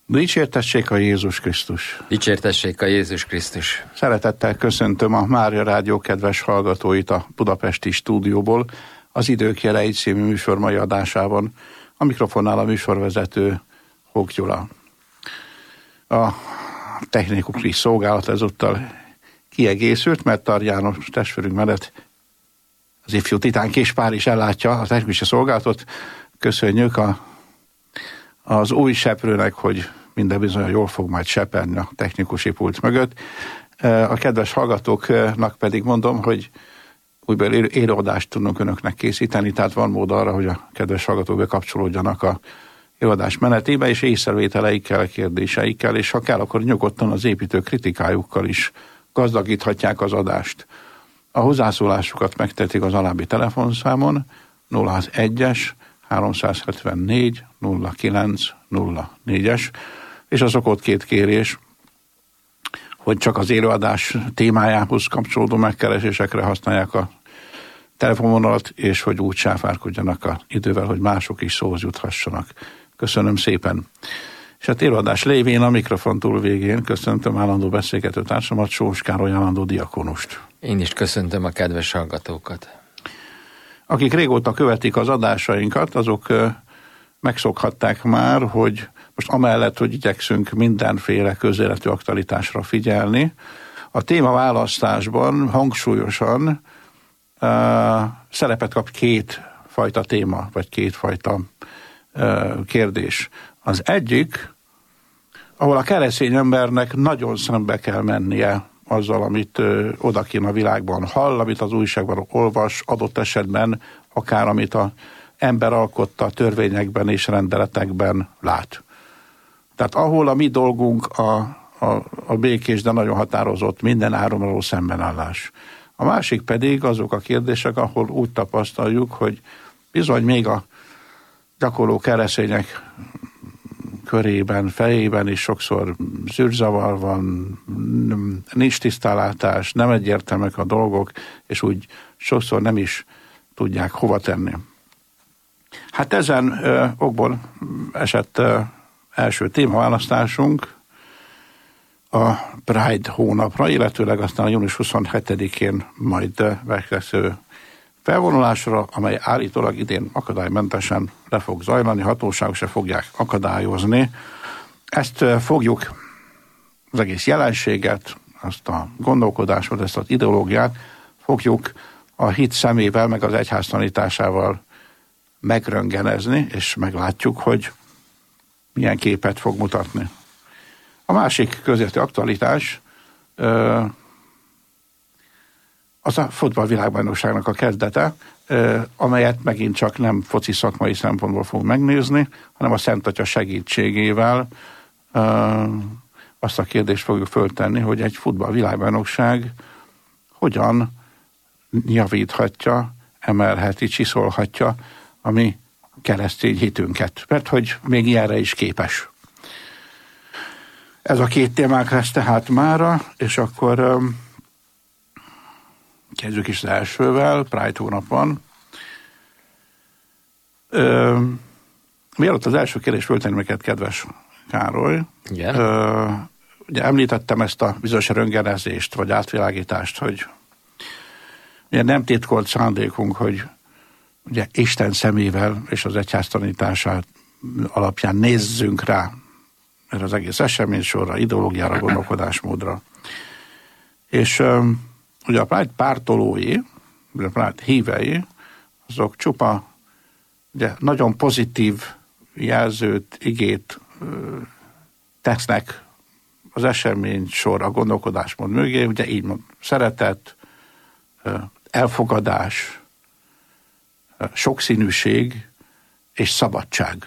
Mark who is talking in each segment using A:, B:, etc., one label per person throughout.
A: Dicsértessék a Jézus Krisztus!
B: Dicsértessék a Jézus Krisztus!
A: Szeretettel köszöntöm a Mária Rádió kedves hallgatóit a budapesti stúdióból, az Idők Jelei című műsor mai adásában. A mikrofonnál a műsorvezető Hók Gyula. A technikai szolgálat ezúttal kiegészült, mert Tar János testvérünk mellett az ifjú titán Kispár is ellátja a technikai szolgálatot. Köszönjük az új seprőnek, hogy minden bizonyan jól fog majd seperni a technikusi pult mögött. A kedves hallgatóknak pedig mondom, hogy újból élőadást tudunk önöknek készíteni, tehát van mód arra, hogy a kedves hallgatók bekapcsolódjanak a élőadás menetébe, és észrevételeikkel, kérdéseikkel, és ha kell, akkor nyugodtan az építő kritikájukkal is gazdagíthatják az adást. A hozzászólásukat megtehetik az alábbi telefonszámon 061-es 374 09 04-es, és az okot két kérés, hogy csak az élőadás témájához kapcsolódó megkeresésekre használják a telefonvonalat, és hogy úgy sáfárkodjanak az idővel, hogy mások is szóhoz juthassanak. Köszönöm szépen. És hát élőadás lévén a mikrofon túl végén köszöntöm állandó beszélgető társamat, Sós Károly állandó diakonust.
B: Én is köszöntöm a kedves hallgatókat.
A: Akik régóta követik az adásainkat, azok megszokhatták már, hogy most amellett, hogy igyekszünk mindenféle közéletű aktualitásra figyelni, a témaválasztásban hangsúlyosan szerepet kap kétfajta téma, vagy kétfajta kérdés. Az egyik, ahol a keresztény embernek nagyon szembe kell mennie azzal, amit odakint a világban hall, amit az újságban olvas, adott esetben akár amit az ember alkotta törvényekben és rendeletekben lát. Tehát ahol a mi dolgunk a békés, de nagyon határozott minden áron szembenállás. A másik pedig azok a kérdések, ahol úgy tapasztaljuk, hogy bizony még a gyakorló keresztények körében, fejében is sokszor zűrzavar van, nincs tisztánlátás, nem egyértelműek a dolgok, és úgy sokszor nem is tudják hova tenni. Hát ezen okból esett első témaválasztásunk a Pride hónapra, illetőleg aztán a június 27-én majd megkezdő felvonulásra, amely állítólag idén akadálymentesen le fog zajlani, hatóságok se fogják akadályozni. Ezt fogjuk, az egész jelenséget, azt a gondolkodásot, ezt az ideológiát fogjuk a hit szemével, meg az egyház tanításával megröntgenezni, és meglátjuk, hogy milyen képet fog mutatni. A másik közéleti aktualitás az a futballvilágbajnokságnak a kezdete, amelyet megint csak nem foci szakmai szempontból fogunk megnézni, hanem a Szent Atya segítségével azt a kérdést fogjuk föltenni, hogy egy futballvilágbajnokság hogyan javíthatja, emelheti, csiszolhatja a mi keresztény hitünket, mert hogy még ilyenre is képes. Ez a két témák lesz tehát mára, és akkor kezdjük is az elsővel, Pride hónap van. Mielőtt az első kérdést föltenni neked, kedves Károly, ugye említettem ezt a bizonyos röntgenezést, vagy átvilágítást, hogy ugye nem titkolt szándékunk, hogy ugye Isten szemével és az egyház tanítását alapján nézzünk rá erre az egész eseménysorra, ideológiára, gondolkodásmódra. És ugye a Pride pártolói, a Pride hívei, azok csupa ugye, nagyon pozitív jelzőt, igét tesznek az esemény sor, a gondolkodásmód mögé, ugye így mond, szeretet, elfogadás, sokszínűség és szabadság.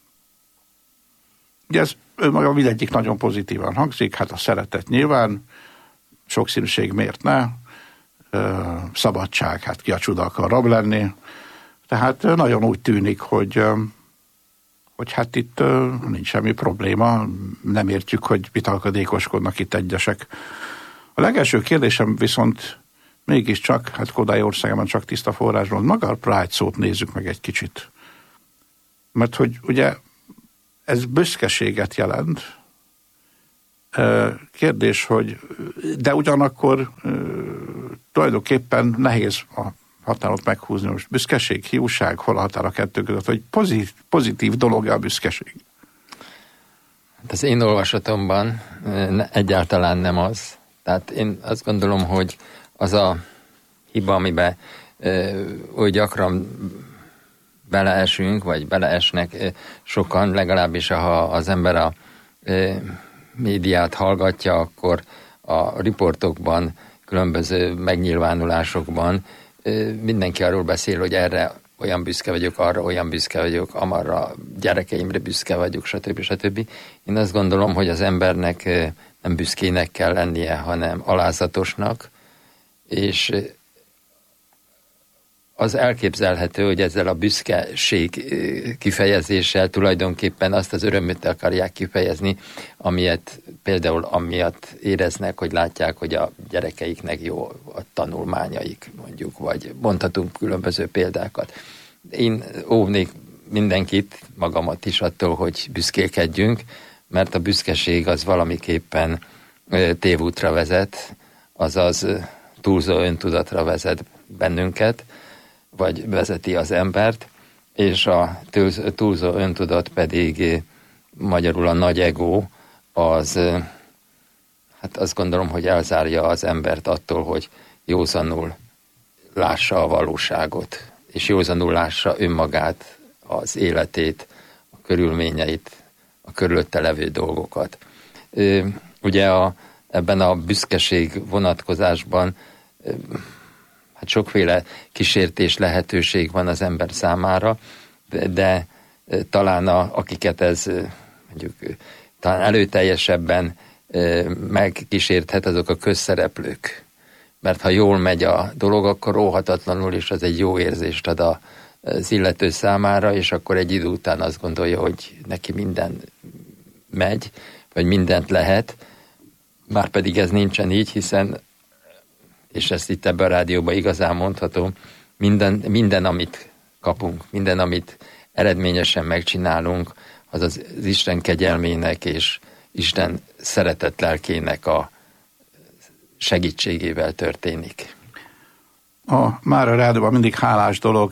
A: Ugye ez önmaga mindegyik nagyon pozitívan hangzik, hát a szeretet nyilván, sokszínűség miért ne, szabadság, hát ki a csuda akar rab lenni, tehát nagyon úgy tűnik, hogy hát itt nincs semmi probléma, nem értjük, hogy mit alkadékoskodnak itt egyesek. A legelső kérdésem viszont mégiscsak, hát Kodály országában csak tiszta forrásból, maga a Pride szót nézzük meg egy kicsit. Mert hogy ugye ez büszkeséget jelent. Kérdés, hogy de ugyanakkor tulajdonképpen nehéz a határot meghúzni. Most büszkeség, hiúság, hol a határ a kettő között, hogy pozitív dolog a büszkeség.
B: Az én olvasatomban egyáltalán nem az. Tehát én azt gondolom, hogy az a hiba, amiben oly gyakran beleesünk, vagy beleesnek sokan, legalábbis ha az ember a médiát hallgatja, akkor a riportokban, különböző megnyilvánulásokban mindenki arról beszél, hogy erre olyan büszke vagyok, arra olyan büszke vagyok, amarra gyerekeimre büszke vagyok, stb. Én azt gondolom, hogy az embernek nem büszkének kell lennie, hanem alázatosnak, és az elképzelhető, hogy ezzel a büszkeség kifejezéssel tulajdonképpen azt az örömöt akarják kifejezni, például amiatt éreznek, hogy látják, hogy a gyerekeiknek jó a tanulmányaik, mondjuk, vagy mondhatunk különböző példákat. Én óvnék mindenkit, magamat is attól, hogy büszkélkedjünk, mert a büszkeség az valamiképpen tévútra vezet, azaz túlzó öntudatra vezet bennünket, vagy vezeti az embert, és a túlzó öntudat pedig magyarul a nagy ego, az hát azt gondolom, hogy elzárja az embert attól, hogy józanul lássa a valóságot, és józanul lássa önmagát, az életét, a körülményeit, a körülötte levő dolgokat. Ugye ebben a büszkeség vonatkozásban hát sokféle kísértés lehetőség van az ember számára, de talán akiket ez mondjuk talán előteljesebben megkísérthet, azok a közszereplők. Mert ha jól megy a dolog, akkor óhatatlanul is az egy jó érzést ad az illető számára, és akkor egy idő után azt gondolja, hogy neki minden megy, vagy mindent lehet, márpedig ez nincsen így, hiszen, és ezt itt ebben a rádióban igazán mondhatom, minden, amit kapunk, minden, amit eredményesen megcsinálunk, az Isten kegyelmének és Isten szeretett lelkének a segítségével történik.
A: A Mária Rádióban mindig hálás dolog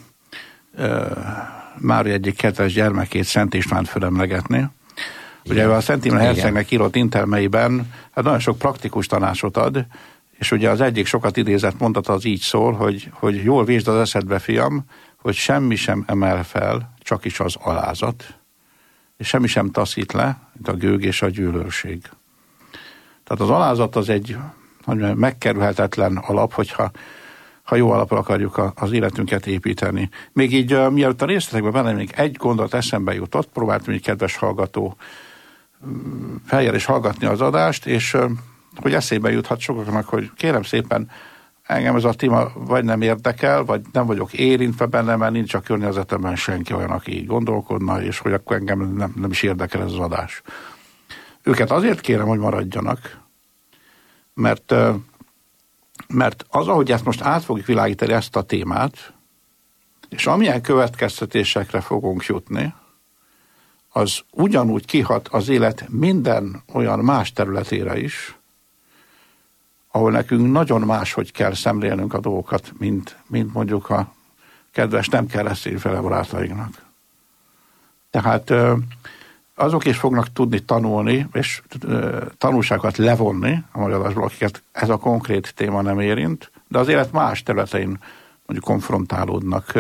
A: Mária egyik kedves gyermekét, Szent Istvánt fölemlegetni. Ugye a Szent Imre hercegnek írott intermeiben hát nagyon sok praktikus tanácsot ad, és ugye az egyik sokat idézett mondata az így szól, hogy jól vésd az eszedbe, fiam, hogy semmi sem emel fel, csak is az alázat, és semmi sem taszít le, mint a gőg és a gyűlölség. Tehát az alázat az egy megkerülhetetlen alap, hogyha jó alapra akarjuk az életünket építeni. Még így, mielőtt a részletekben benne még egy gondolat eszembe jutott, próbáltam egy kedves hallgató feljel és hallgatni az adást, és hogy eszébe juthat sokaknak, hogy kérem szépen, engem ez a téma vagy nem érdekel, vagy nem vagyok érintve benne, mert nincs a környezetemben senki olyan, aki így gondolkodna, és hogy akkor engem nem is érdekel ez az adás. Őket azért kérem, hogy maradjanak, mert az, ahogy ezt most át fogjuk világítani ezt a témát, és amilyen következtetésekre fogunk jutni, az ugyanúgy kihat az élet minden olyan más területére is, ahol nekünk nagyon máshogy kell szemlélnünk a dolgokat, mint mondjuk a kedves nem keresztényfele barátainknak. Tehát azok is fognak tudni tanulni, és tanulságokat levonni a magyar adásból, akiket ez a konkrét téma nem érint, de az élet más területein mondjuk konfrontálódnak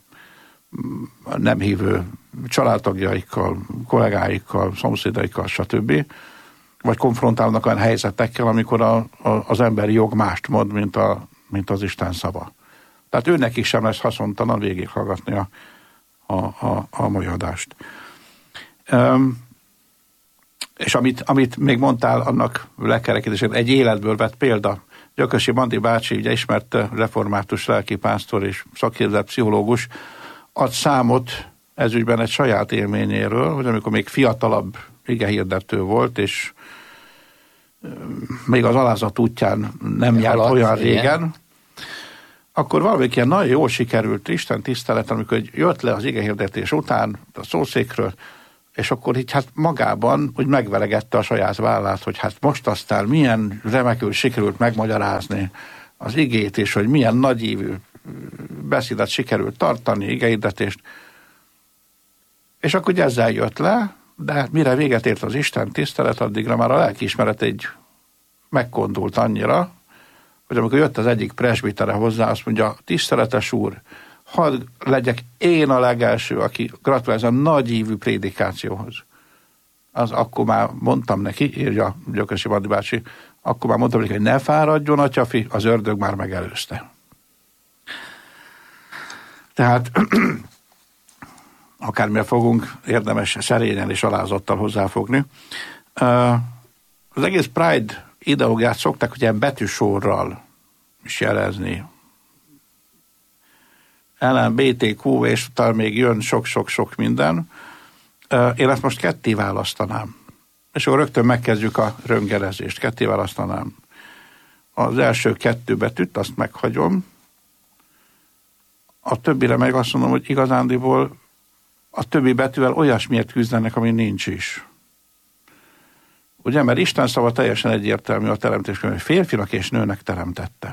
A: nem hívő családtagjaikkal, kollégáikkal, szomszédaikkal, stb. Vagy konfrontálnak olyan helyzetekkel, amikor az emberi jog mást mond, mint az Isten szava. Tehát őnekik sem lesz haszontalan végighallgatni a mai adást. És amit még mondtál, annak lekerekítését egy életből vett példa. Gyökösi Bandi bácsi, ugye ismert református lelkipásztor és szakképzett pszichológus, ad számot ezügyben egy saját élményéről, hogy amikor még fiatalabb igehirdető volt, és még az alázat útján nem járt olyan régen, akkor valamelyik ilyen nagyon jól sikerült Isten tisztelet, amikor jött le az igehirdetés után a szószékről, És akkor így hát magában úgy megveregette a saját vállát, hogy hát most aztán milyen remekül sikerült megmagyarázni az igét, és hogy milyen nagyívű beszédet sikerült tartani, igehirdetést. És akkor ugye ezzel jött le, de mire véget ért az Isten tisztelet, addigra már a lelkiismeret egy megkondult annyira, hogy amikor jött az egyik presbitere hozzá, azt mondja, tiszteletes úr, hadd legyek én a legelső, aki gratulál ez a nagyívű prédikációhoz. Az akkor már mondtam neki, írja Gyökösi Bandi bácsi, akkor már mondtam neki, hogy ne fáradjon, atyafi, az ördög már megelőzte. Tehát akármilyen fogunk, érdemes szerényen és alázattal hozzáfogni. Az egész Pride ideológiát szokták ugye betűsorral is jelezni. LMBTQ, és talán még jön sok-sok-sok minden. Én ezt most ketté választanám. És akkor rögtön megkezdjük a röngelezést. Ketté választanám. Az első 2 betűt, azt meghagyom. A többire meg azt mondom, hogy igazándiból a többi betűvel olyasmiért küzdenek, ami nincs is. Ugye, mert Isten szava teljesen egyértelmű a teremtésben, hogy férfinak és nőnek teremtette.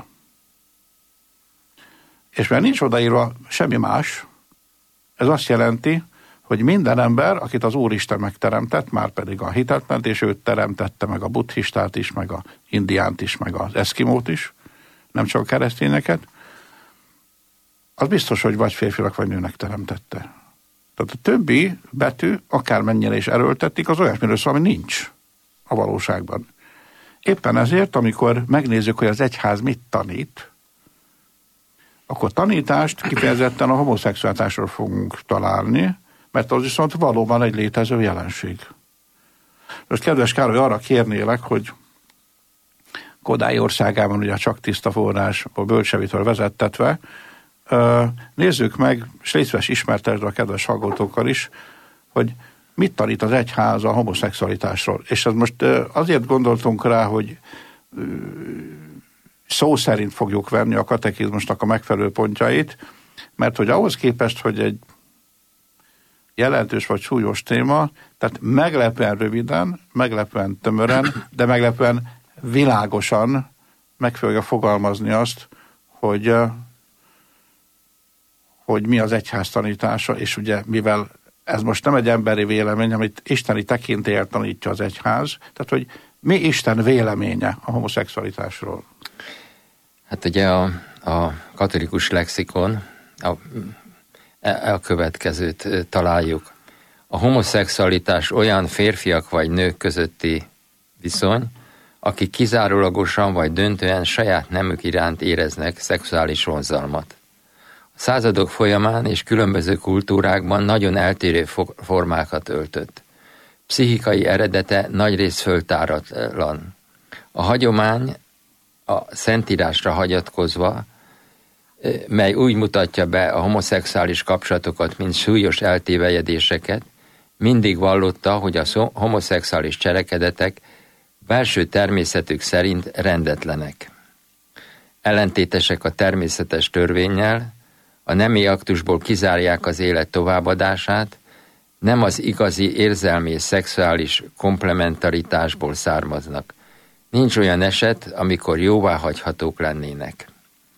A: És mert nincs odaírva semmi más, ez azt jelenti, hogy minden ember, akit az Úristen megteremtett, már pedig a hitetment, és őt teremtette meg a buddhistát is, meg a indiánt is, meg az eszkimót is, nem csak a keresztényeket, az biztos, hogy vagy férfinak, vagy nőnek teremtette. Tehát a többi betű, akármennyire is erőltetik, az olyasmiről szól, ami nincs a valóságban. Éppen ezért, amikor megnézzük, hogy az egyház mit tanít, akkor tanítást kifejezetten a homoszexualitásról fogunk találni, mert az viszont valóban egy létező jelenség. Most kedves Károly, arra kérnélek, hogy Kodály országában ugye csak tiszta forrás, a bölcsevitől vezettetve, nézzük meg, és légy szíves ismertesd a kedves hallgatókkal is, hogy mit tanít az egyház a homoszexualitásról. És ez most azért gondoltunk rá, hogy szó szerint fogjuk venni a katekizmusnak a megfelelő pontjait, mert hogy ahhoz képest, hogy egy jelentős vagy súlyos téma, tehát meglepően röviden, meglepően tömören, de meglepően világosan meg fogja fogalmazni azt, hogy mi az egyház tanítása, és ugye mivel ez most nem egy emberi vélemény, amit isteni tekintélyel tanítja az egyház, tehát hogy mi Isten véleménye a homoszexualitásról?
B: Hát ugye a katolikus lexikon a következőt találjuk. A homoszexualitás olyan férfiak vagy nők közötti viszony, akik kizárólagosan vagy döntően saját nemük iránt éreznek szexuális vonzalmat. A századok folyamán és különböző kultúrákban nagyon eltérő formákat öltött. Pszichikai eredete nagyrészt föltáratlan. A hagyomány a Szentírásra hagyatkozva, mely úgy mutatja be a homoszexuális kapcsolatokat, mint súlyos eltévejedéseket, mindig vallotta, hogy a homoszexuális cselekedetek belső természetük szerint rendetlenek. Ellentétesek a természetes törvénnyel, a nemi aktusból kizárják az élet továbbadását, nem az igazi érzelmi és szexuális komplementaritásból származnak. Nincs olyan eset, amikor jóváhagyhatók lennének.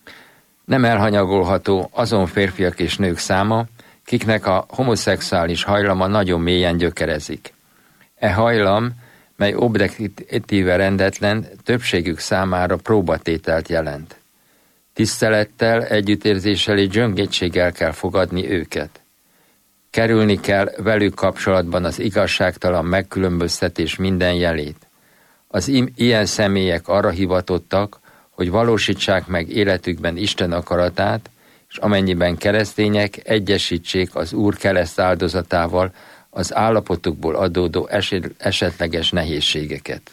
B: Nem elhanyagolható azon férfiak és nők száma, kiknek a homoszexuális hajlama nagyon mélyen gyökerezik. E hajlam, mely objektíve rendetlen, többségük számára próbatételt jelent. Tisztelettel, együttérzéssel és gyöngétséggel kell fogadni őket. Kerülni kell velük kapcsolatban az igazságtalan megkülönböztetés minden jelét. Az ilyen személyek arra hivatottak, hogy valósítsák meg életükben Isten akaratát, és amennyiben keresztények, egyesítsék az Úr kereszt áldozatával az állapotukból adódó esetleges nehézségeket.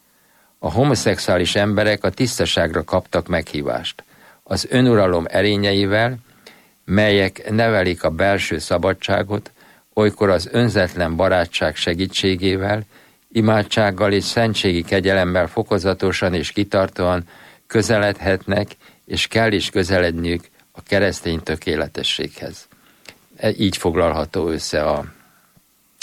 B: A homoszexuális emberek a tisztaságra kaptak meghívást. Az önuralom erényeivel, melyek nevelik a belső szabadságot, olykor az önzetlen barátság segítségével, imádsággal és szentségi kegyelemmel fokozatosan és kitartóan közeledhetnek, és kell is közeledniük a keresztény tökéletességhez. Így foglalható össze a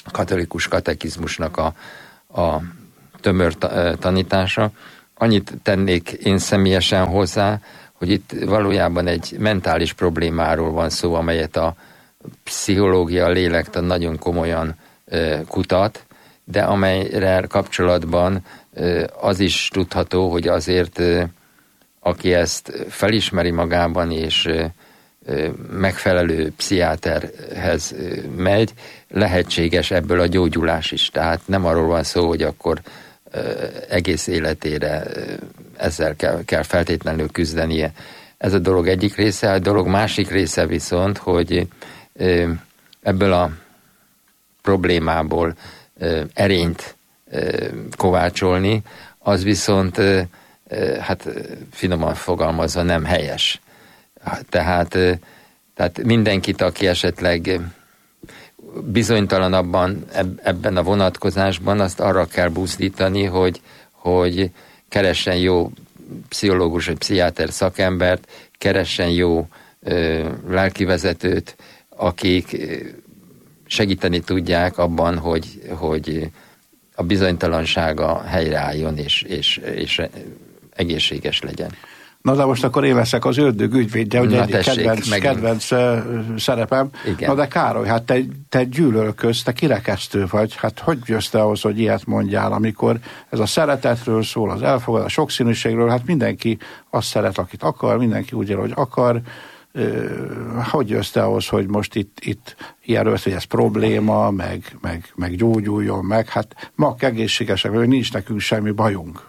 B: katolikus katekizmusnak a tömör tanítása. Annyit tennék én személyesen hozzá, hogy itt valójában egy mentális problémáról van szó, amelyet a pszichológia, a lélektan nagyon komolyan kutat, de amelyre kapcsolatban az is tudható, hogy azért aki ezt felismeri magában, és megfelelő pszichiáterhez megy, lehetséges ebből a gyógyulás is. Tehát nem arról van szó, hogy akkor egész életére ezzel kell feltétlenül küzdenie. Ez a dolog egyik része, a dolog másik része viszont, hogy ebből a problémából erényt kovácsolni, az viszont hát finoman fogalmazva nem helyes. Tehát mindenkit, aki esetleg bizonytalanabban ebben a vonatkozásban, azt arra kell buzdítani, hogy keressen jó pszichológus vagy pszichiáter szakembert, keressen jó lelkivezetőt, akik segíteni tudják abban, hogy a bizonytalansága helyreálljon és egészséges legyen.
A: Na de most akkor én leszek az ördög ügyvédje, ugye egy kedvenc szerepem. Igen. Na de Károly, hát te gyűlölködsz, te kirekesztő vagy, hát hogy jössz te ahhoz, hogy ilyet mondjál, amikor ez a szeretetről szól, az elfogadás, a sokszínűségről, hát mindenki azt szeret, akit akar, mindenki úgy él, hogy akar. Hogy jössz te ahhoz, hogy most itt ilyenről, hogy ez probléma, meg gyógyuljon meg, hát ma egészségesek, hogy nincs nekünk semmi bajunk.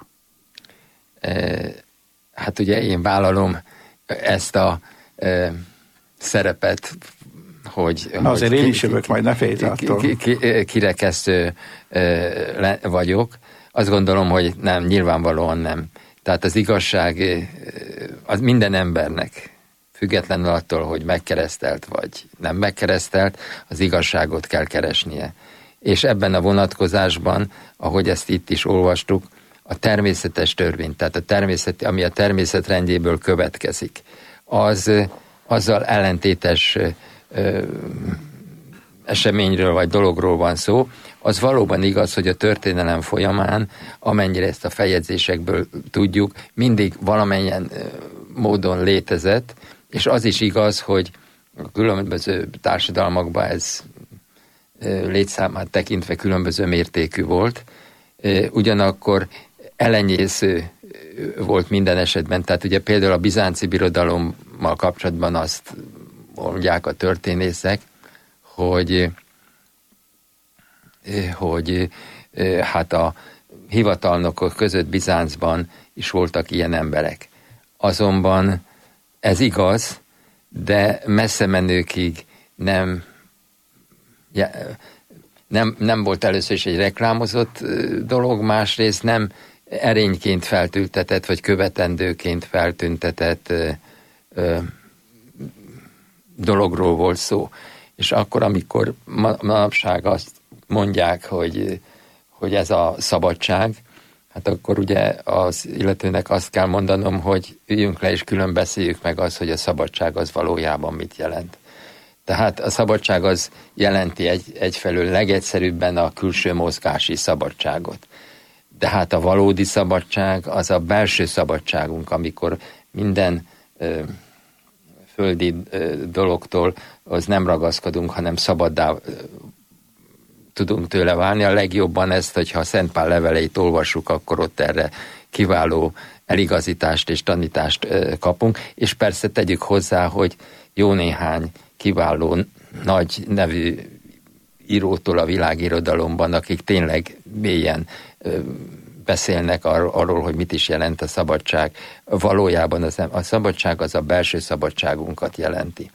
B: Hát ugye én vállalom ezt a szerepet, hogy...
A: Na azért én is jövök, majd ne félj attól.
B: Kirekesztő vagyok. Azt gondolom, hogy nem, nyilvánvalóan nem. Tehát az igazság az minden embernek, függetlenül attól, hogy megkeresztelt vagy nem megkeresztelt, az igazságot kell keresnie. És ebben a vonatkozásban, ahogy ezt itt is olvastuk, a természetes törvény, tehát ami a természet rendjéből következik, azzal ellentétes eseményről vagy dologról van szó. Az valóban igaz, hogy a történelem folyamán, amennyire ezt a feljegyzésekből tudjuk, mindig valamennyien módon létezett, és az is igaz, hogy a különböző társadalmakban ez létszámát tekintve különböző mértékű volt, ugyanakkor elenyésző volt minden esetben. Tehát ugye például a bizánci birodalommal kapcsolatban azt mondják a történészek, hogy hát a hivatalnokok között Bizáncban is voltak ilyen emberek. Azonban ez igaz, de messze menőkig nem volt először is egy reklámozott dolog, másrészt nem erényként feltüntetett, vagy követendőként feltüntetett dologról volt szó. És akkor, amikor manapság azt mondják, hogy ez a szabadság, hát akkor ugye az illetőnek azt kell mondanom, hogy üljünk le és külön beszéljük meg azt, hogy a szabadság az valójában mit jelent. Tehát a szabadság az jelenti egyfelől legegyszerűbben a külső mozgási szabadságot. De hát a valódi szabadság az a belső szabadságunk, amikor minden földi dologtól az nem ragaszkodunk, hanem szabaddá tudunk tőle válni. A legjobban ezt, hogyha Szent Pál leveleit olvassuk, akkor ott erre kiváló eligazítást és tanítást kapunk. És persze tegyük hozzá, hogy jó néhány kiváló, nagy nevű írótól a világirodalomban, akik tényleg mélyen beszélnek arról, hogy mit is jelent a szabadság. Valójában a szabadság az a belső szabadságunkat jelenti.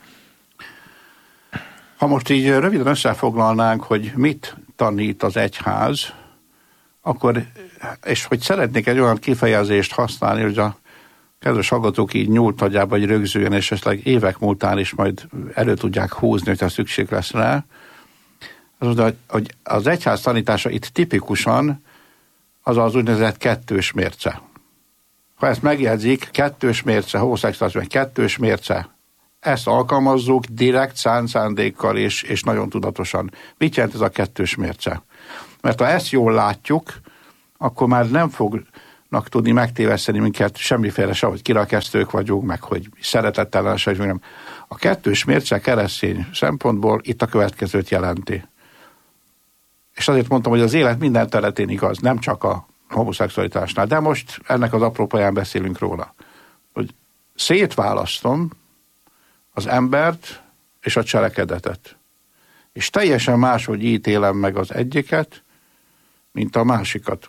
A: Ha most így röviden összefoglalnánk, hogy mit tanít az egyház, akkor, és hogy szeretnék egy olyan kifejezést használni, hogy a kedves hallgatók így nyúltagyába, hogy rögzüljön, és esetleg évek múltán is majd elő tudják húzni, hogyha szükség lesz rá. Hogy az egyház tanítása itt tipikusan az úgynevezett kettős mérce. Ha ezt megjegyzik, kettős mérce, homoszexuális, kettős mérce, ezt alkalmazzuk direkt szándékkal és nagyon tudatosan. Mit jelent ez a kettős mérce? Mert ha ezt jól látjuk, akkor már nem fognak tudni megtéveszteni minket semmiféle se, hogy kirakesztők vagyunk, meg hogy szeretettelenség vagyunk, nem. A kettős mérce keresztény szempontból itt a következőt jelenti. És azért mondtam, hogy az élet minden területén igaz, nem csak a homoszexualitásnál, de most ennek az aprópaján beszélünk róla. Hogy szétválasztom az embert és a cselekedetet. És teljesen máshogy ítélem meg az egyiket, mint a másikat.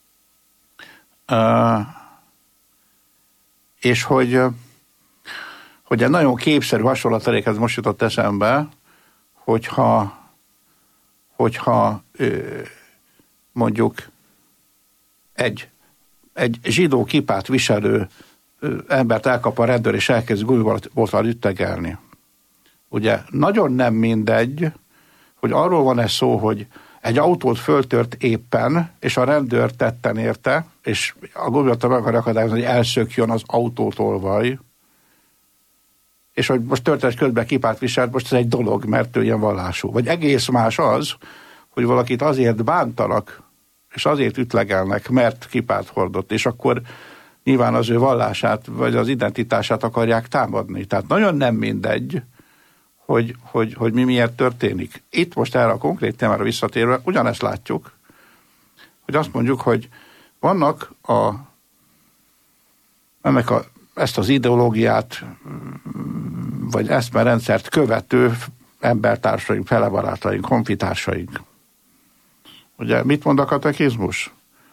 A: És hogy egy nagyon képszerű hasonlatalékhez most jutott eszembe, hogyha mondjuk egy zsidó kipát viselő embert elkap a rendőr, és elkezd gumibolttal üttegelni. Ugye nagyon nem mindegy, hogy arról van-e szó, hogy egy autót föltört éppen, és a rendőr tetten érte, és a gumibolttal meg akarja akadályozni, hogy elszökjön az autótolvaj, és hogy most történet közben kipát viselt, most ez egy dolog, mert ő ilyen vallású. Vagy egész más az, hogy valakit azért bántanak, és azért ütlegelnek, mert kipát hordott, és akkor nyilván az ő vallását, vagy az identitását akarják támadni. Tehát nagyon nem mindegy, hogy mi miért történik. Itt most erre a konkrét témára visszatérve ugyanezt látjuk, hogy azt mondjuk, hogy vannak ezt az ideológiát, vagy eszmerendszert követő embertársaink, felebarátaink, honfitársaink. Ugye mit mond a katekizmus?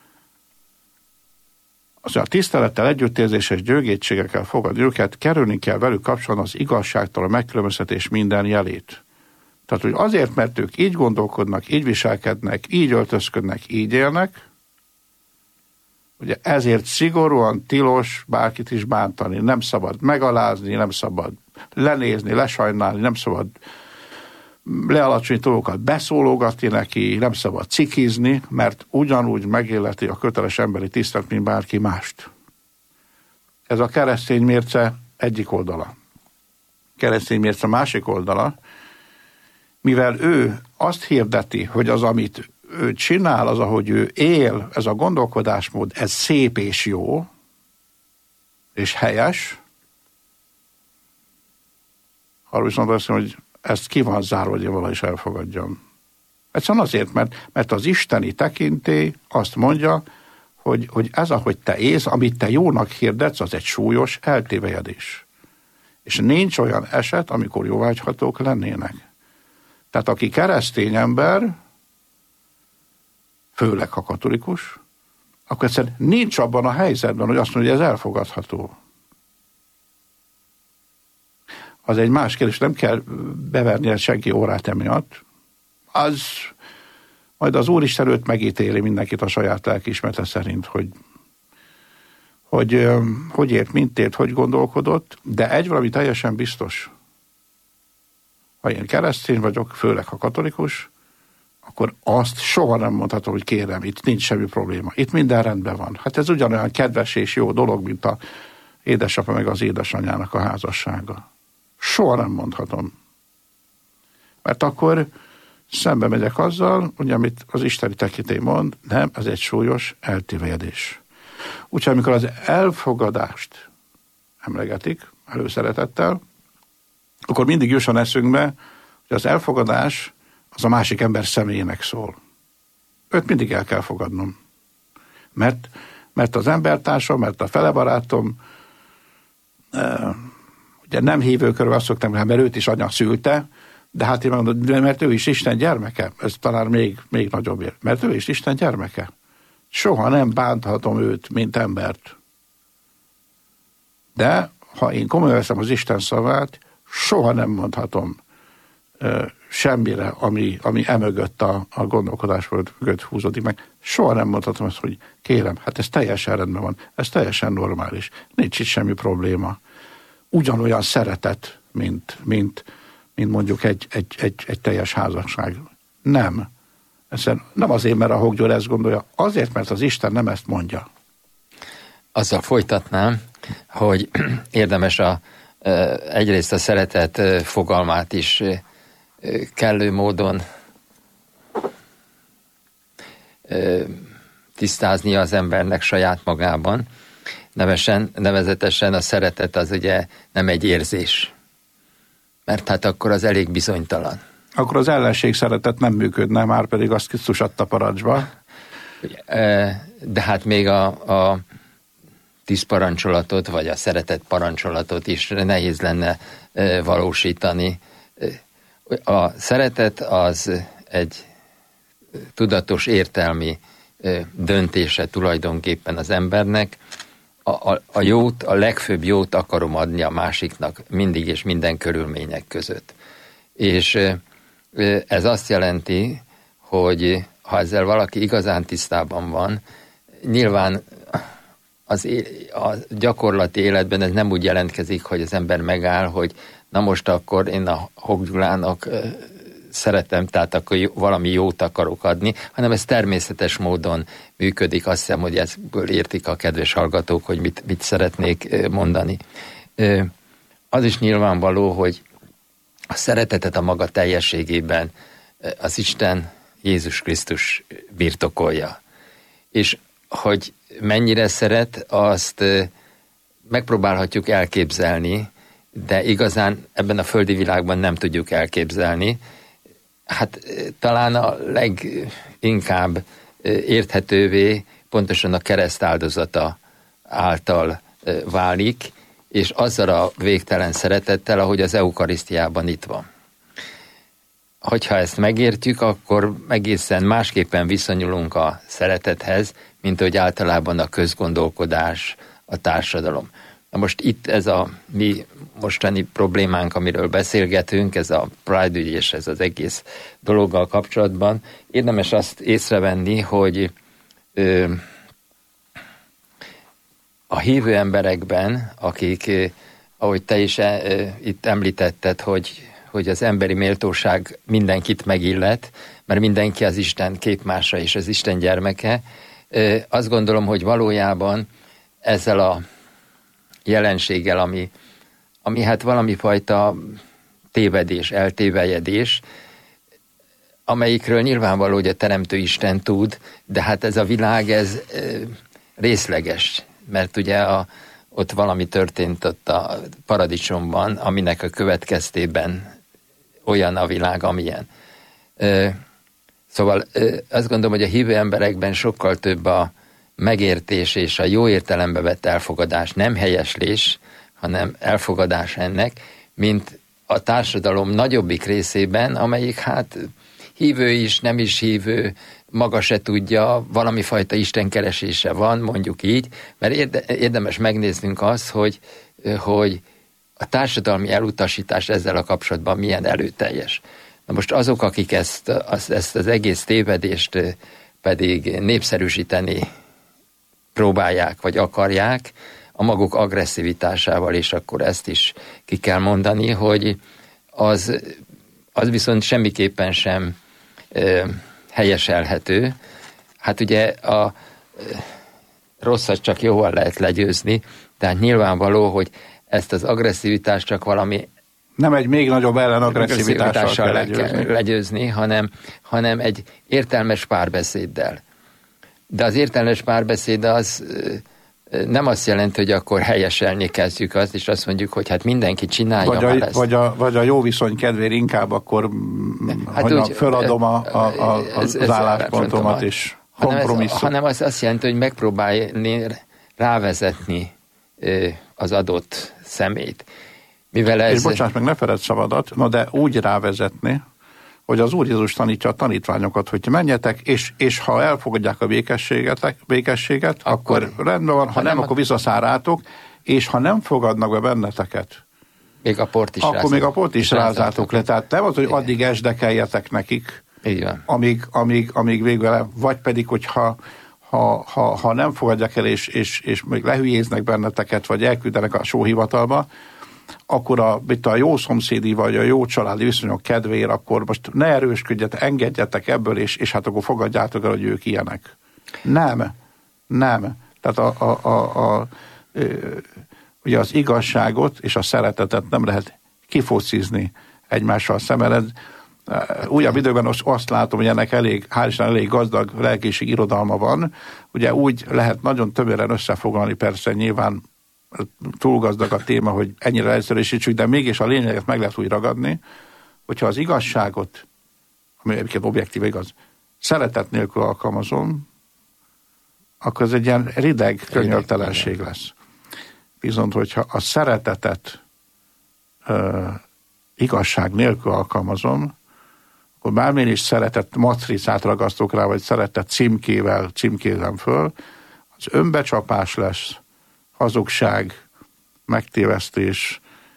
A: Az a tisztelettel, együttérzés és gyöngétségekkel fogad őket, kerülni kell velük kapcsolatban az igazságtalan megkülönböztetés minden jelét. Tehát, hogy azért, mert ők így gondolkodnak, így viselkednek, így öltözködnek, így élnek, ugye ezért szigorúan tilos bárkit is bántani. Nem szabad megalázni, nem szabad lenézni, lesajnálni, nem szabad lealacsonyító dolgokat beszólogatni neki, nem szabad cikizni, mert ugyanúgy megilleti a köteles emberi tisztelet, mint bárki mást. Ez a keresztény mérce egyik oldala. Keresztény mérce másik oldala, mivel ő azt hirdeti, hogy az, amit ő csinál, az, ahogy ő él, ez a gondolkodásmód, ez szép és jó, és helyes. Arról viszont azt mondom, hogy ezt ki van zárva, hogy én vala is elfogadjam. Egyszerűen azért, mert az isteni tekintély azt mondja, hogy ez, ahogy te élsz, amit te jónak hirdetsz, az egy súlyos eltévejedés. És nincs olyan eset, amikor jóváhagyhatók lennének. Tehát aki keresztény ember, főleg ha katolikus, akkor egyszerűen nincs abban a helyzetben, hogy azt mondja, hogy ez elfogadható. Az egy más kérdés, nem kell beverni senki órát emiatt. Az majd az Úristen őt megítéli mindenkit a saját lelkiismerete szerint, hogy ért, mint ért, hogy gondolkodott, de egy valami teljesen biztos. Ha én keresztény vagyok, főleg ha katolikus, akkor azt soha nem mondhatom, hogy kérem, itt nincs semmi probléma. Itt minden rendben van. Hát ez ugyanolyan kedves és jó dolog, mint a édesapa meg az édesanyjának a házassága. Soha nem mondhatom. Mert akkor szembe megyek azzal, ugye, amit az isteni tekintély mond, nem, ez egy súlyos eltévejedés. Úgyhogy amikor az elfogadást emlegetik előszeretettel, akkor mindig jusson eszünkbe, hogy az elfogadás az a másik ember személyének szól. Őt mindig el kell fogadnom. Mert az embertársam, mert a felebarátom, ugye nem hívőkörül azt szoktam, mert őt is anya szülte, de hát én mondom, mert ő is Isten gyermeke. Ez talán még nagyobb ér. Mert ő is Isten gyermeke. Soha nem bánthatom őt, mint embert. De ha én komolyan veszem az Isten szavát, soha nem mondhatom semmire, ami emögött a gondolkodás mögött húzódik meg. Soha nem mondhatom azt, hogy kérem, hát ez teljesen rendben van, ez teljesen normális, nincs itt semmi probléma. Ugyanolyan szeretet, mint mondjuk egy teljes házasság. Nem. Nem azért, mert a Hoggyőr ezt gondolja, azért, mert az Isten nem ezt mondja.
B: Azzal folytatnám, hogy érdemes a egyrészt a szeretet fogalmát is kellő módon tisztáznia az embernek saját magában. Nevezetesen a szeretet az ugye nem egy érzés, mert hát akkor az elég bizonytalan.
A: Akkor az ellenség szeretet nem működne, már pedig azt Krisztus adta parancsba.
B: De hát még a 10 parancsolatot, vagy a szeretet parancsolatot is nehéz lenne valósítani. A szeretet az egy tudatos értelmi döntése tulajdonképpen az embernek. A jót, a legfőbb jót akarom adni a másiknak mindig és minden körülmények között. És ez azt jelenti, hogy ha ezzel valaki igazán tisztában van, nyilván a gyakorlati életben ez nem úgy jelentkezik, hogy az ember megáll, hogy na most akkor én a Hok Gyulának szeretem, tehát akkor valami jót akarok adni, hanem ez természetes módon működik. Azt hiszem, hogy ebből értik a kedves hallgatók, hogy mit szeretnék mondani. Az is nyilvánvaló, hogy a szeretetet a maga teljességében az Isten, Jézus Krisztus birtokolja. És hogy mennyire szeret, azt megpróbálhatjuk elképzelni, de igazán ebben a földi világban nem tudjuk elképzelni. Hát talán a leginkább érthetővé pontosan a kereszt áldozata által válik, és azzal a végtelen szeretettel, ahogy az eukarisztiában itt van. Hogyha ezt megértjük, akkor egészen másképpen viszonyulunk a szeretethez, mint hogy általában a közgondolkodás, a társadalom. Na most itt ez a mi mostani problémánk, amiről beszélgetünk, ez a Pride ügy és ez az egész dologgal kapcsolatban. Érdemes azt észrevenni, hogy a hívő emberekben, akik, ahogy te is itt említetted, hogy az emberi méltóság mindenkit megillet, mert mindenki az Isten képmása és az Isten gyermeke, azt gondolom, hogy valójában ezzel a jelenséggel, ami hát valami fajta tévedés, eltévejedés, amelyikről nyilvánvaló, hogy a Teremtő Isten tud, de hát ez a világ, ez részleges, mert ugye ott valami történt ott a paradicsomban, aminek a következtében olyan a világ, amilyen. Szóval azt gondolom, hogy a hívő emberekben sokkal több a megértés és a jó értelembe vett elfogadás, nem helyeslés, hanem elfogadás ennek, mint a társadalom nagyobbik részében, amelyik hát hívő is, nem is hívő, maga se tudja, valami fajta istenkeresése van, mondjuk így, mert érdemes megnéznünk azt, hogy a társadalmi elutasítás ezzel a kapcsolatban milyen erőteljes. Na most azok, akik ezt az egész tévedést pedig népszerűsíteni próbálják, vagy akarják, a maguk agresszivitásával, és akkor ezt is ki kell mondani, hogy az viszont semmiképpen sem helyeselhető. Hát ugye a rosszat csak jóval lehet legyőzni, tehát nyilvánvaló, hogy ezt az agresszivitást csak valami
A: nem egy még nagyobb ellenagresszivitással kell
B: legyőzni, hanem egy értelmes párbeszéddel. De az értelmes párbeszéd az nem azt jelenti, hogy akkor helyeselni kezdjük azt, és azt mondjuk, hogy hát mindenki csinálja
A: vagy a jó viszony kedvéért inkább akkor föladom az álláspontomat is. Kompromisszum.
B: Hanem az azt jelenti, hogy megpróbálni rávezetni az adott szemét.
A: És bocsáss meg, ne feledd szabadat, de úgy rávezetni, hogy az Úr Jézus tanítja a tanítványokat, hogy menjetek, és ha elfogadják a békességet, akkor rendben van, ha nem, akkor visszaszárátok, és ha nem fogadnak be benneteket,
B: még a port is
A: akkor még a port is rázátok le. Tehát nem az, hogy addig esdekeljetek nekik, amíg végül, vagy pedig, hogy ha nem fogadják el, és még lehülyéznek benneteket, vagy elküldenek a sóhivatalba, akkor a jó szomszédi vagy a jó családi viszonyok kedvéért, akkor most ne erősködjetek, engedjetek ebből, és hát akkor fogadjátok el, hogy ők ilyenek. Nem. Tehát ugye az igazságot és a szeretetet nem lehet kifocizni egymással szemben. Újabb időben azt látom, hogy ennek hál' Isten elég gazdag lelkiség irodalma van. Ugye úgy lehet nagyon tömören összefoglalni, persze nyilván túl gazdag a téma, hogy ennyire egyszerűsítsük, de mégis a lényeget meg lehet úgy ragadni, hogyha az igazságot, ami egyébként objektív igaz, szeretet nélkül alkalmazom, akkor ez egy ilyen rideg könyörtelenség lesz. Viszont, hogyha a szeretetet igazság nélkül alkalmazom, akkor bármilyen is szeretett matricát ragasztok rá, vagy szeretett címkével címkézem föl, az önbecsapás lesz, hazugság, megtévesztés,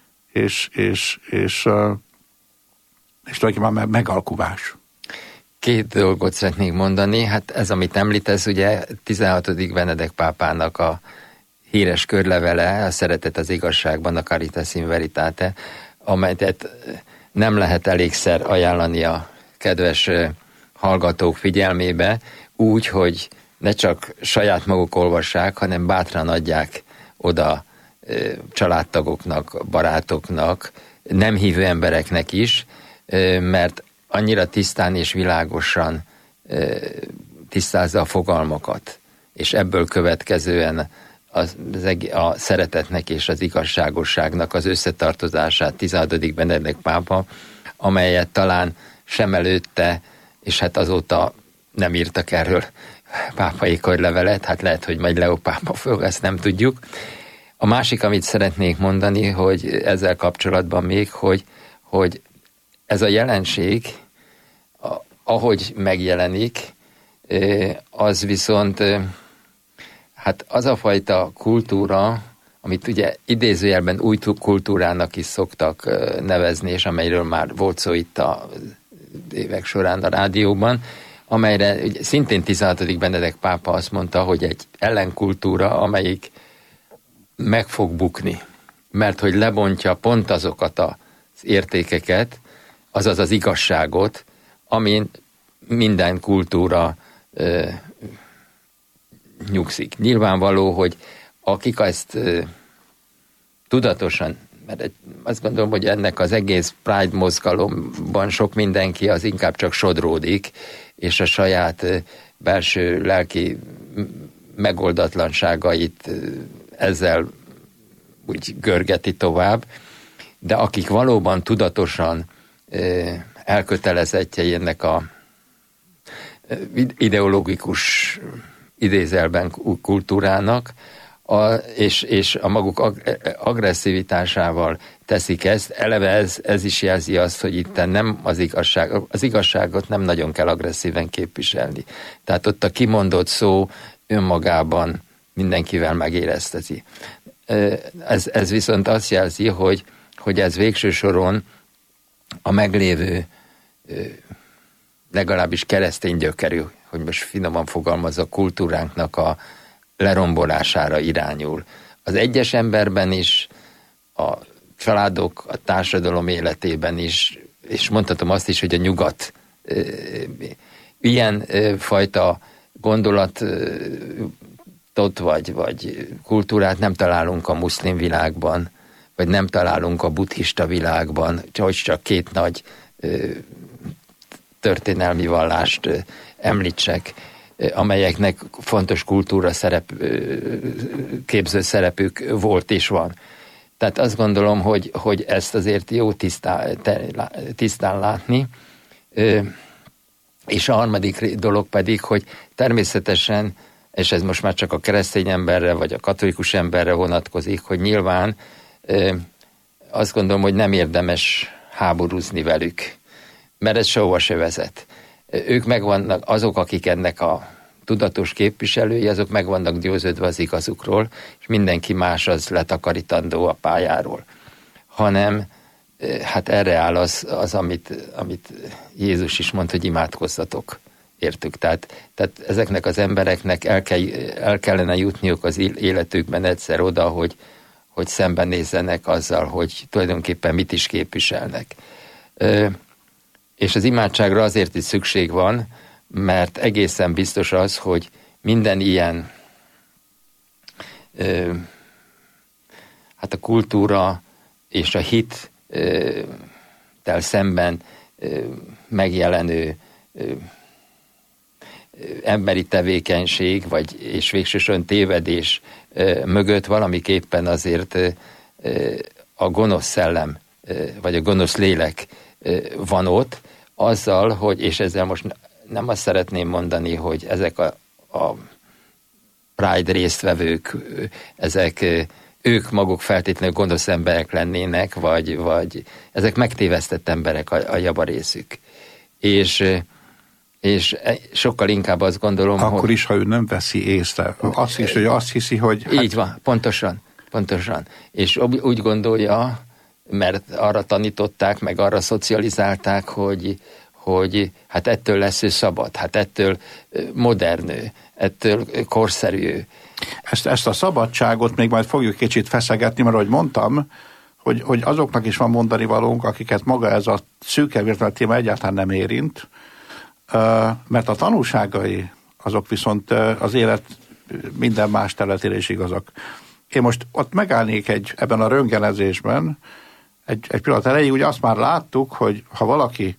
A: és tulajdonképpen megalkuvás.
B: Két dolgot szeretnék mondani. Hát ez, amit említesz, ugye 16. Benedek pápának a híres körlevele, a Szeretet az igazságban, a Caritas in Veritate, amelyet nem lehet elégszer ajánlani a kedves hallgatók figyelmébe, úgy, hogy ne csak saját maguk olvassák, hanem bátran adják oda családtagoknak, barátoknak, nem hívő embereknek is, mert annyira tisztán és világosan tisztázza a fogalmakat, és ebből következően a szeretetnek és az igazságosságnak az összetartozását 16. Benedek pápa, amelyet talán sem előtte, és hát azóta nem írtak erről pápai körlevelet, hát lehet, hogy majd Leó pápa fog, ezt nem tudjuk. A másik, amit szeretnék mondani, hogy ezzel kapcsolatban még, hogy ez a jelenség, ahogy megjelenik, az viszont, hát az a fajta kultúra, amit ugye idézőjelben új kultúrának is szoktak nevezni, és amelyről már volt szó itt a évek során a rádióban, amelyre ugye, szintén 16. Benedek pápa azt mondta, hogy egy ellenkultúra, amelyik meg fog bukni, mert hogy lebontja pont azokat az értékeket, azaz az igazságot, amin minden kultúra nyugszik. Nyilvánvaló, hogy akik ezt tudatosan, mert azt gondolom, hogy ennek az egész Pride mozgalomban sok mindenki az inkább csak sodródik, és a saját belső lelki megoldatlanságait ezzel úgy görgeti tovább, de akik valóban tudatosan elkötelezettjei ennek a ideológikus idézelben kultúrának, és a maguk agresszivitásával teszik ezt. Eleve ez is jelzi azt, hogy itt nem az igazságot nem nagyon kell agresszíven képviselni. Tehát ott a kimondott szó önmagában mindenkivel megérezteti. Ez viszont azt jelzi, hogy ez végső soron a meglévő, legalábbis keresztény gyökerű, hogy most finoman fogalmazza, kultúránknak a lerombolására irányul. Az egyes emberben is, a családok, a társadalom életében is, és mondhatom azt is, hogy a nyugat ilyen fajta gondolatot vagy kultúrát nem találunk a muszlim világban, vagy nem találunk a buddhista világban, hogy csak két nagy történelmi vallást említsek, amelyeknek fontos kultúra képző szerepük volt és van. Tehát azt gondolom, hogy ezt azért jó tisztán látni. És a harmadik dolog pedig, hogy természetesen, és ez most már csak a keresztény emberre, vagy a katolikus emberre vonatkozik, hogy nyilván azt gondolom, hogy nem érdemes háborúzni velük, mert ez sehova se vezet. Ők megvannak, azok, akik ennek a tudatos képviselői, azok meg vannak győződve az igazukról, és mindenki más az letakarítandó a pályáról. Hanem hát erre áll az amit Jézus is mond, hogy imádkozzatok értük. Tehát ezeknek az embereknek el kellene jutniuk az életükben egyszer oda, hogy szembenézzenek azzal, hogy tulajdonképpen mit is képviselnek. És az imádságra azért is szükség van, mert egészen biztos az, hogy minden ilyen hát a kultúra és a hittel szemben megjelenő emberi tevékenység, és végsősorban tévedés mögött valamiképpen azért a gonosz szellem, vagy a gonosz lélek van ott, azzal, hogy, és ezzel most nem azt szeretném mondani, hogy ezek a Pride résztvevők, ők maguk feltétlenül gonosz emberek lennének, vagy ezek megtévesztett emberek a javarészük. És sokkal inkább azt gondolom,
A: akkor is, ha ő nem veszi észre. Azt is, hogy azt hiszi, hogy...
B: Hát, így van, pontosan. És úgy gondolja, mert arra tanították, meg arra szocializálták, hogy hát ettől lesz ő szabad, hát ettől modern, ettől korszerű.
A: Ezt a szabadságot még majd fogjuk kicsit feszegetni, mert ahogy mondtam, hogy azoknak is van mondani valónk, akiket maga ez a szűkebb téma egyáltalán nem érint, mert a tanulságai azok viszont az élet minden más területére is igazak. Én most ott megállnék ebben a röntgenezésben, egy pillanat elejéig, ugye azt már láttuk, hogy ha valaki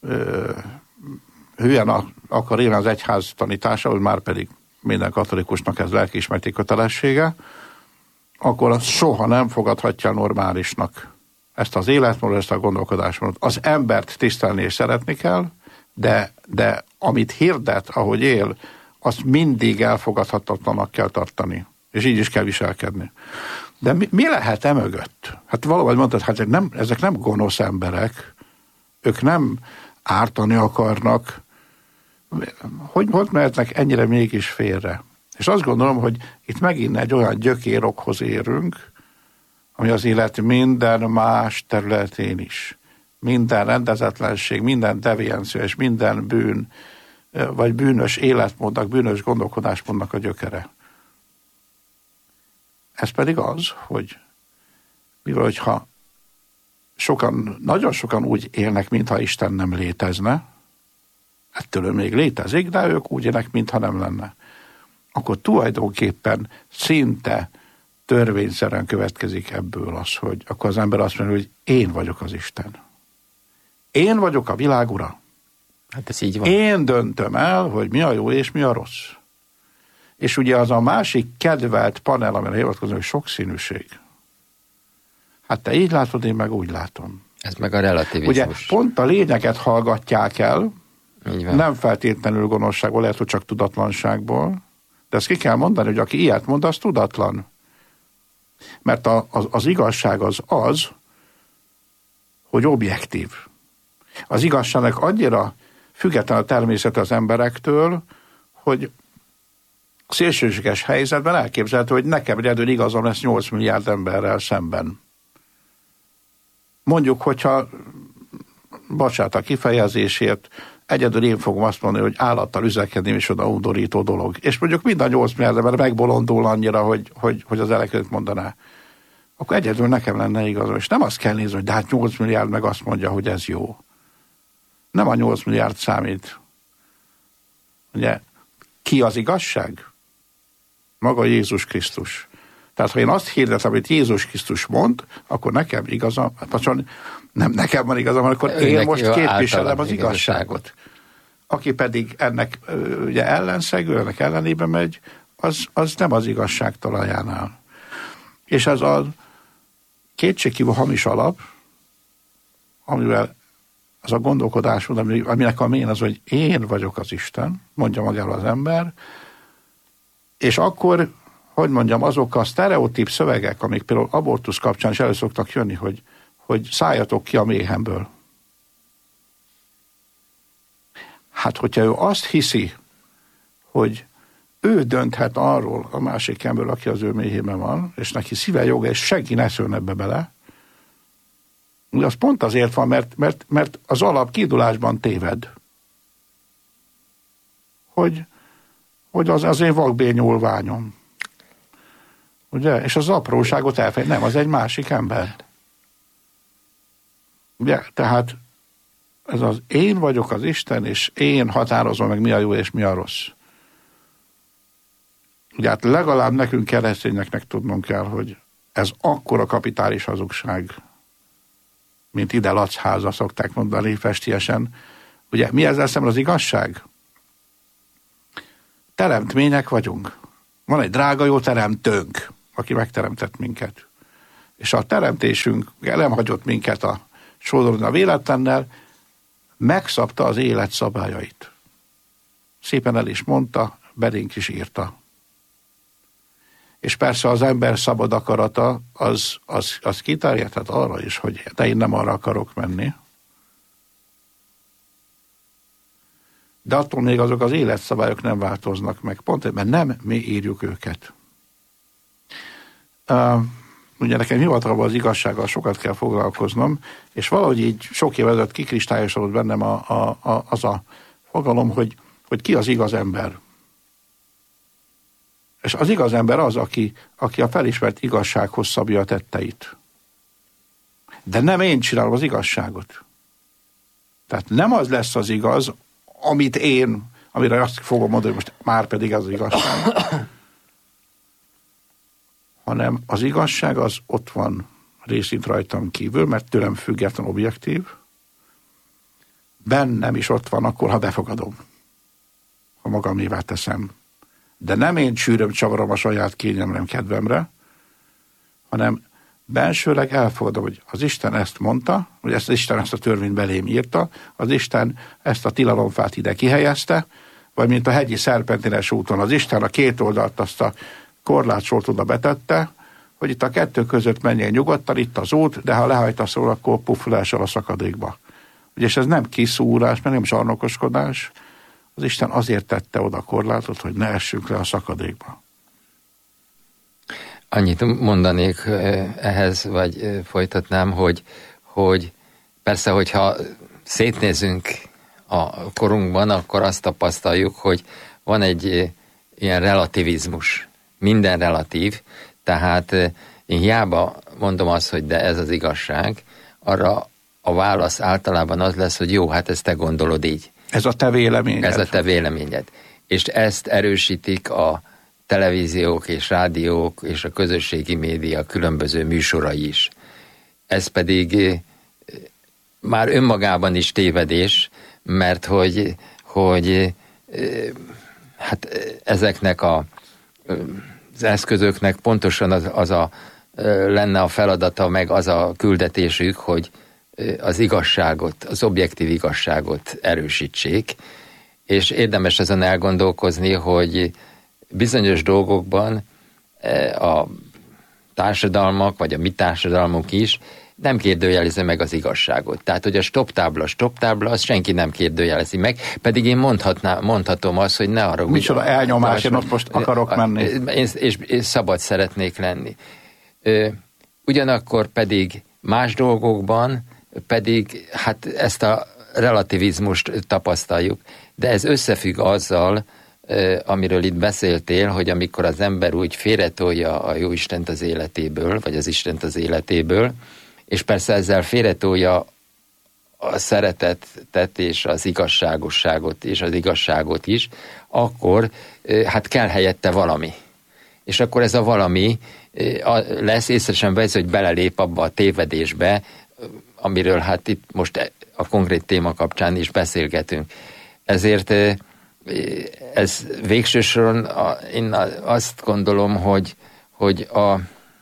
A: hülyen akar élni az egyház tanításához, már pedig minden katolikusnak ez lelkiismereti kötelessége, akkor az soha nem fogadhatja normálisnak ezt az életmódot, ezt a gondolkodásmódot. Az embert tisztelni és szeretni kell, de amit hirdet, ahogy él, azt mindig elfogadhatatlanak kell tartani. És így is kell viselkedni. De mi lehet mögött? Hát valahogy mondtad, hát ezek nem gonosz emberek, ők nem ártani akarnak. Hogy mehetnek ennyire mégis félre? És azt gondolom, hogy itt megint egy olyan gyökérokhoz érünk, ami az élet minden más területén is. Minden rendezetlenség, minden deviencia és minden bűn, vagy bűnös életmódnak, bűnös gondolkodásmódnak a gyökere. Ez pedig az, hogy mivel hogyha nagyon sokan úgy élnek, mintha Isten nem létezne, ettől még létezik, de ők úgy élnek, mintha nem lenne, akkor tulajdonképpen szinte törvényszerűen következik ebből az, hogy akkor az ember azt mondja, hogy én vagyok az Isten. Én vagyok a világ ura.
B: Hát ez így van.
A: Én döntöm el, hogy mi a jó és mi a rossz. És ugye az a másik kedvelt panel, amire hivatkozom, hogy sokszínűség. Hát te így látod, én meg úgy látom.
B: Ez meg a relativizmus.
A: Ugye pont a lényeget hallgatják el, nem feltétlenül gonoszságból, lehet, hogy csak tudatlanságból, de ezt ki kell mondani, hogy aki ilyet mond, az tudatlan. Mert az igazság az, hogy objektív. Az igazságnak annyira független a természet az emberektől, hogy szélsőséges helyzetben elképzelhető, hogy nekem egyedül igazam lesz 8 milliárd emberrel szemben. Mondjuk, hogyha, bocsánat a kifejezésért, egyedül én fogom azt mondani, hogy állattal üzekedni is oda undorító dolog. És mondjuk mind a 8 milliárd ember megbolondul annyira, hogy az elekőt mondaná. Akkor egyedül nekem lenne igazam. És nem azt kell nézni, hogy de hát 8 milliárd meg azt mondja, hogy ez jó. Nem a 8 milliárd számít. Ugye, ki az igazság? Maga Jézus Krisztus. Tehát, ha én azt hirdetem, amit Jézus Krisztus mond, akkor nekem igazam, nem nekem van igazam, akkor én most képviselem az igazságot. Aki pedig ennek ugye ellenszegül, ennek ellenébe megy, az nem az igazság talaján áll. És ez a kétségkívül hamis alap, amivel az a gondolkodásmód, aminek a mén az, hogy én vagyok az Isten, mondja magáról az ember, és akkor, hogy mondjam, azok a sztereotíp szövegek, amik például abortusz kapcsán is elő szoktak jönni, hogy szálljatok ki a méhemből. Hát, hogyha ő azt hiszi, hogy ő dönthet arról a másik emberről, aki az ő méhében van, és neki szíve joga, és senki ne szóljon ebbe bele, az pont azért van, mert az alap kiindulásban téved. Hogy az én vakbélnyúlványom. Ugye? És az apróságot elfelejt. Nem, az egy másik ember. Ugye? Tehát ez az én vagyok az Isten, és én határozom meg, mi a jó és mi a rossz. Ugye hát legalább nekünk keresztényeknek tudnunk kell, hogy ez akkora kapitális hazugság, mint ide Lacháza, szokták mondani festiesen. Ugye mi ezzel szemben az igazság? Teremtmények vagyunk. Van egy drága jó teremtőnk, aki megteremtett minket. És a teremtésünk nem hagyott minket a sodron a véletlennel, megszabta az élet szabályait. Szépen el is mondta, belénk is írta. És persze az ember szabad akarata, az kiterjedhet arra is, hogy de én nem arra akarok menni. De attól még azok az életszabályok nem változnak meg. Pont, mert nem mi írjuk őket. Ugye nekem hivatalban az igazsággal sokat kell foglalkoznom, és valahogy így sok év ezelőtt kikristályosodott bennem az a fogalom, hogy ki az igaz ember. És az igaz ember az, aki a felismert igazsághoz szabja a tetteit. De nem én csinálom az igazságot. Tehát nem az lesz az igaz, amire azt fogom mondani, hogy most már pedig az igazság. Hanem az igazság az ott van részint rajtam kívül, mert tőlem független objektív. Bennem is ott van akkor, ha befogadom. Ha magamévá teszem. De nem én csűröm, csavarom a saját kényelmem kedvemre, hanem bensőleg elfogadom, hogy az Isten ezt mondta, hogy az Isten ezt a törvényt belém írta, az Isten ezt a tilalomfát ide kihelyezte, vagy mint a hegyi szerpentines úton, az Isten a két oldalt azt a korlátsort oda betette, hogy itt a kettő között menjél nyugodtan, itt az út, de ha lehajtasz róla, akkor puffulásol a szakadékba. Ugye, és ez nem kiszúrás, mert nem zsarnokoskodás, az Isten azért tette oda a korlátot, hogy ne essünk le a szakadékba.
B: Annyit mondanék ehhez, vagy folytatnám, hogy persze, hogyha szétnézünk a korunkban, akkor azt tapasztaljuk, hogy van egy ilyen relativizmus. Minden relatív, tehát én hiába mondom azt, hogy de ez az igazság, arra a válasz általában az lesz, hogy jó, hát ezt te gondolod így.
A: Ez a te véleményed.
B: Ez a te véleményed. És ezt erősítik a televíziók és rádiók és a közösségi média különböző műsorai is. Ez pedig már önmagában is tévedés, mert hogy hát ezeknek az eszközöknek pontosan az lenne a feladata, meg az a küldetésük, hogy az igazságot, az objektív igazságot erősítsék, és érdemes ezen elgondolkozni, hogy bizonyos dolgokban a társadalmak, vagy a mi társadalmunk is nem kérdőjelezi meg az igazságot. Tehát, hogy a stop tábla, azt senki nem kérdőjelezi meg, pedig én mondhatom azt, hogy ne arra...
A: Micsoda elnyomás, én ott most akarok menni.
B: És szabad szeretnék lenni. Ugyanakkor pedig más dolgokban pedig hát ezt a relativizmust tapasztaljuk, de ez összefügg azzal, amiről itt beszéltél, hogy amikor az ember úgy félretolja a Jóistent az életéből, vagy az Istent az életéből, és persze ezzel félretolja a szeretetet és az igazságosságot és az igazságot is, akkor hát kell helyette valami. És akkor ez a valami lesz, észre sem vesz, hogy belelép abba a tévedésbe, amiről hát itt most a konkrét téma kapcsán is beszélgetünk. Ezért ez végső soron én azt gondolom, hogy a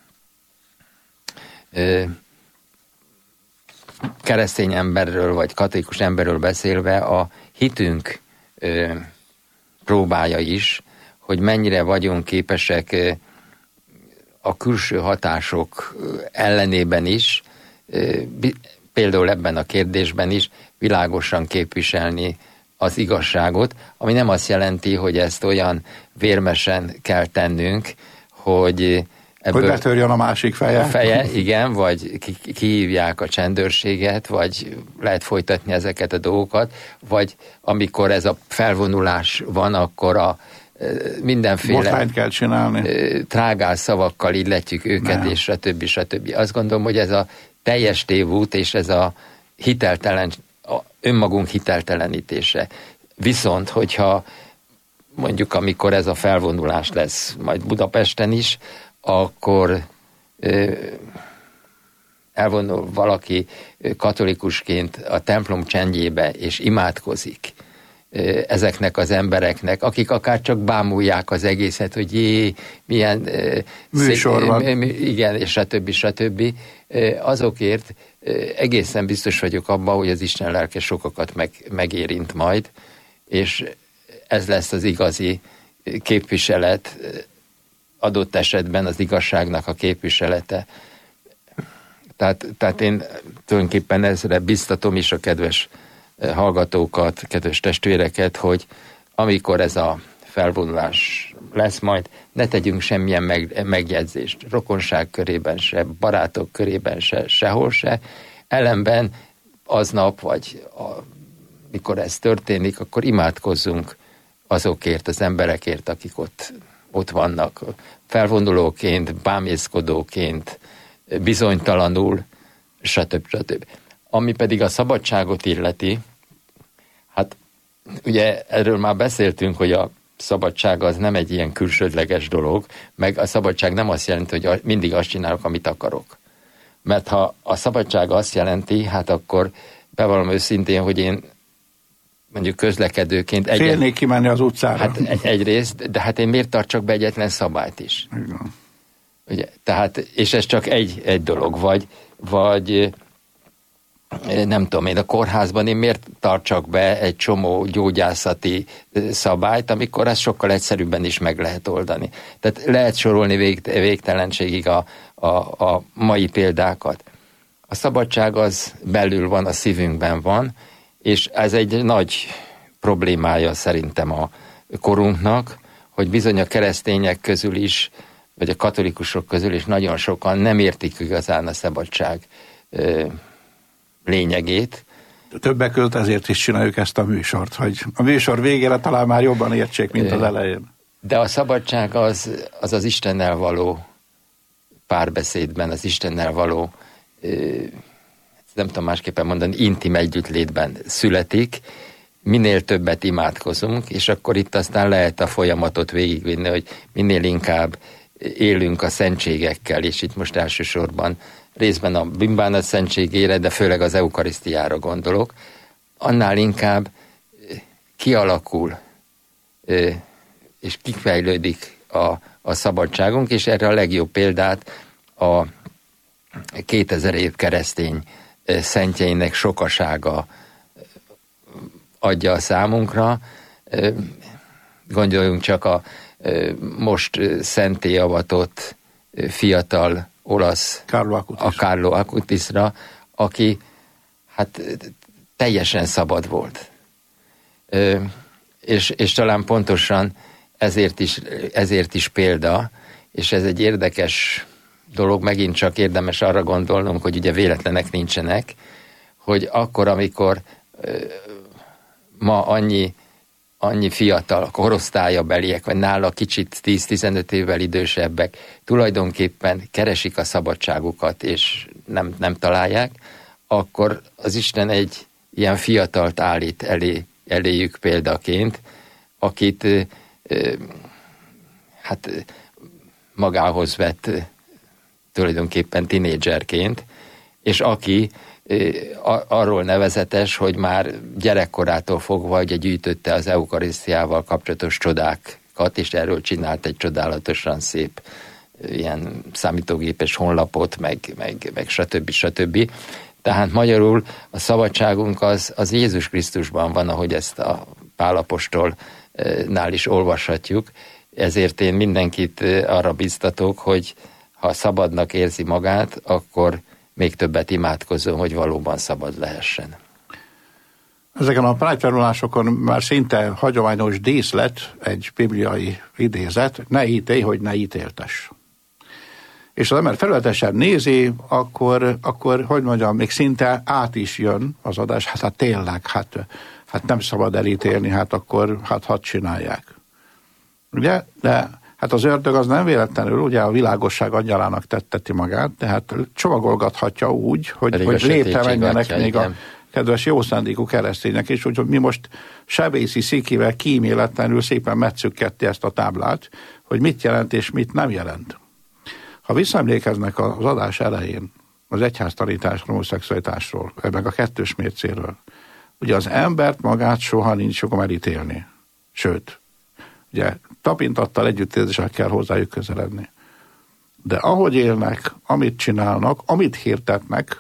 B: keresztény emberről, vagy katolikus emberről beszélve a hitünk próbája is, hogy mennyire vagyunk képesek a külső hatások ellenében is, például ebben a kérdésben is világosan képviselni az igazságot, ami nem azt jelenti, hogy ezt olyan vérmesen kell tennünk, hogy ebből...
A: Hogy betörjön a másik feje.
B: Igen, vagy kihívják a csendőrséget, vagy lehet folytatni ezeket a dolgokat, vagy amikor ez a felvonulás van, akkor a mindenféle
A: botrányt kell csinálni.
B: Trágál szavakkal illetjük őket, nem. És stb. Azt gondolom, hogy ez a teljes tévút, és ez a önmagunk hiteltelenítése. Viszont, hogyha mondjuk, amikor ez a felvonulás lesz majd Budapesten is, akkor elvonul valaki katolikusként a templom csendjébe, és imádkozik ezeknek az embereknek, akik akár csak bámulják az egészet, hogy milyen
A: műsor van.
B: Igen, és stb. Azokért egészen biztos vagyok abban, hogy az Isten lelke sokakat megérint majd, és ez lesz az igazi képviselet, adott esetben az igazságnak a képviselete. Tehát én tulajdonképpen ezre biztatom is a kedves hallgatókat, kedves testvéreket, hogy amikor ez a felvonulás lesz majd, ne tegyünk semmilyen megjegyzést. Rokonság körében se, barátok körében se, sehol se. Ellenben aznap, vagy mikor ez történik, akkor imádkozzunk azokért, az emberekért, akik ott vannak. Felvonulóként, bámészkodóként, bizonytalanul, stb. Ami pedig a szabadságot illeti, hát ugye erről már beszéltünk, hogy a szabadság az nem egy ilyen külsődleges dolog, meg a szabadság nem azt jelenti, hogy mindig azt csinálok, amit akarok. Mert ha a szabadság azt jelenti, hát akkor bevallom őszintén, hogy én mondjuk közlekedőként...
A: Félnék kimenni az utcára.
B: Hát egyrészt, de hát én miért tartsak be egyetlen szabályt is?
A: Igen.
B: Ugye, tehát, és ez csak egy dolog, vagy nem tudom én, a kórházban én miért tartsak be egy csomó gyógyászati szabályt, amikor ezt sokkal egyszerűbben is meg lehet oldani. Tehát lehet sorolni végtelenségig a mai példákat. A szabadság az belül van, a szívünkben van, és ez egy nagy problémája szerintem a korunknak, hogy bizony a keresztények közül is, vagy a katolikusok közül is nagyon sokan nem értik igazán a szabadság lényegét.
A: Többek között ezért is csináljuk ezt a műsort, hogy a műsor végére talán már jobban értsék, mint az elején.
B: De a szabadság az Istennel való párbeszédben, az Istennel való, nem tudom másképpen mondani, intim együttlétben születik, minél többet imádkozunk, és akkor itt aztán lehet a folyamatot végigvinni, hogy minél inkább élünk a szentségekkel, és itt most elsősorban részben a bűnbánat szentségére, de főleg az eukarisztiára gondolok, annál inkább kialakul és kifejlődik a szabadságunk, és erre a legjobb példát a 2000 év keresztény szentjeinek sokasága adja a számunkra. Gondoljunk csak a most szenté avatott fiatal olasz Carlo Acutisra, aki hát teljesen szabad volt. És talán pontosan ezért is példa, és ez egy érdekes dolog, megint csak érdemes arra gondolnunk, hogy ugye véletlenek nincsenek, hogy akkor, amikor ma annyi fiatal, korosztálya beliek, vagy nála kicsit 10-15 évvel idősebbek tulajdonképpen keresik a szabadságukat, és nem találják, akkor az Isten egy ilyen fiatalt állít eléjük példaként, akit hát magához vett tulajdonképpen tinédzserként, és aki arról nevezetes, hogy már gyerekkorától fogva ugye gyűjtötte az eukarisztiával kapcsolatos csodákat, és erről csinált egy csodálatosan szép ilyen számítógépes honlapot, meg stb. Tehát magyarul a szabadságunk az Jézus Krisztusban van, ahogy ezt a Pál apostolnál is olvashatjuk. Ezért én mindenkit arra biztatok, hogy ha szabadnak érzi magát, akkor még többet imádkozzon, hogy valóban szabad lehessen.
A: Ezeken a prágyfelvonulásokon már szinte hagyományos díszlet egy bibliai idézet, ne ítélj, hogy ne ítéltess. És az ember felületesen nézi, akkor hogy mondjam, még szinte át is jön az adás, hát tényleg, hát nem szabad elítélni, hát akkor hadd csinálják. Ugye? De hát az ördög az nem véletlenül, ugye a világosság angyalának tetteti magát, tehát csomagolgathatja úgy, hogy létre menjenek még a kedves jó szándékú keresztények is, úgyhogy mi most sebészi szikivel kíméletlenül szépen metszük ketté ezt a táblát, hogy mit jelent és mit nem jelent. Ha visszaemlékeznek az adás elején az egyháztanításról, homoszexualitásról, meg a kettős mércéről, ugye az embert magát soha nincs jogom elítélni. Sőt, ugye tapintattal, együttérzéssel kell hozzájuk közeledni. De ahogy élnek, amit csinálnak, amit hirdetnek,